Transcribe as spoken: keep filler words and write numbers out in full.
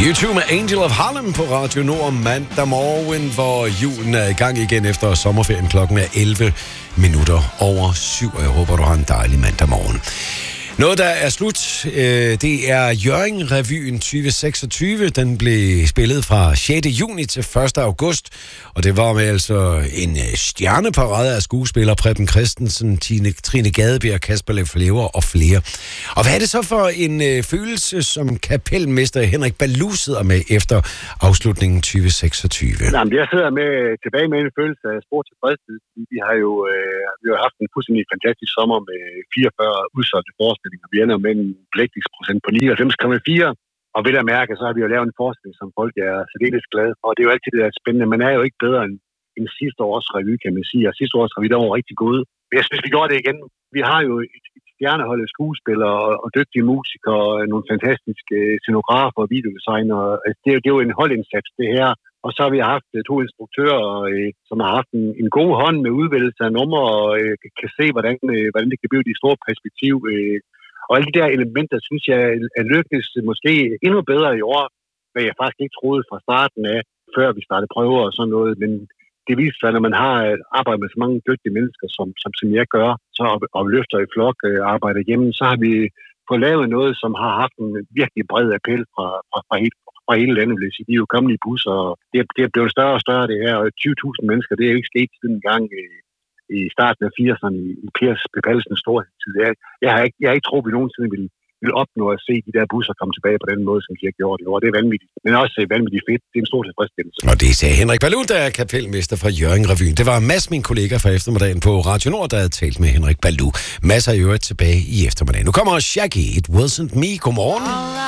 YouTube med Angel of Harlem på Radio Nord mandag morgen, hvor julen er i gang igen efter sommerferien. Klokken er elleve minutter over syv, og jeg håber, du har en dejlig mandag morgen. Noget, der er slut, øh, det er Hjørring-revyen tyve seksogtyve. Den blev spillet fra sjette juni til første august, og det var med altså en stjerneparade af skuespillere, Preben Christensen, Tine, Trine Gadebjerg, Kasper Leflever og flere. Og hvad er det så for en øh, følelse, som kapelmester Henrik Ballou sidder med efter afslutningen tyve seksogtyve? Jamen, jeg sidder med, tilbage med en følelse af stor tilfredshed. Vi har jo øh, vi har haft en fuldstændig fantastisk sommer med fireogfyrre udsolgte forestillinger. Vi ender med en belægningsprocent på nioghalvfems komma fire, og ved at mærke, så har vi jo lavet en forestilling, som folk er særdeles glade for. Og det er jo altid det, der er spændende. Man er jo ikke bedre end, end sidste års revy, kan man sige. Og sidste års revy, der var rigtig god. Men jeg synes, vi gjorde det igen. Vi har jo et, et stjernehold af skuespillere og, og dygtige musikere, og nogle fantastiske scenografer og videodesignere. Altså, det, er, det er jo en holdindsats, det her. Og så har vi haft to instruktører, øh, som har haft en, en god hånd med udvælgelse af numre, og øh, kan se, hvordan, øh, hvordan det kan blive det store perspektiv. Øh. Og alle de der elementer, synes jeg, er lykkedes måske endnu bedre i år, hvad jeg faktisk ikke troede fra starten af, før vi startede prøver og sådan noget. Men det viser sig, når man har arbejdet med så mange dygtige mennesker, som, som, som jeg gør, så og, og løfter i flok øh, arbejder hjemme, så har vi fået lavet noget, som har haft en virkelig bred appel fra, fra, fra hele fra hele landet, vil jeg sige. De er jo kommet i busser, og det er, det er blevet større og større, det her. Og tyve tusind mennesker, det er jo ikke sket siden en gang i, i starten af firserne i, i Pers Bepalsens storhedstid. Jeg, jeg, har ikke, jeg har ikke troet, at vi nogensinde ville, ville opnå at se de der busser komme tilbage på den måde, som de har gjort i år. Det er vanvittigt. Men også vanvittigt fedt. Det er en stor tilfredsstillelse. Og det sagde Henrik Ballou, der er kapelmester fra Hjørring-revyen. Det var Mads, min kollega fra eftermiddagen på Radio Nord, der havde talt med Henrik Ballou. Mads er i øvrigt tilbage i eftermiddagen. Nu kommer Shaggy, It Wasn't Me. Godmorgen.